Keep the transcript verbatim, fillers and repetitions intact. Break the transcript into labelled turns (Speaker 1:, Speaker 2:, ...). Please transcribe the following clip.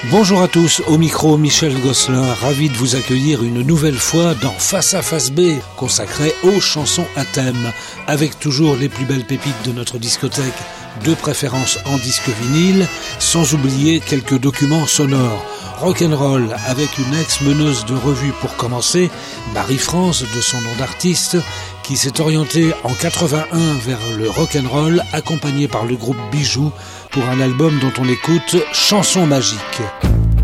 Speaker 1: Bonjour à tous, au micro Michel Gosselin, ravi de vous accueillir une nouvelle fois dans Face à Face B, consacré aux chansons à thème, avec toujours les plus belles pépites de notre discothèque, de préférence en disque vinyle, sans oublier quelques documents sonores. Rock'n'roll avec une ex-meneuse de revue pour commencer, Marie-France de son nom d'artiste, qui s'est orientée en quatre-vingt-un vers le rock'n'roll, accompagnée par le groupe Bijoux, pour un album dont on écoute Chansons magiques.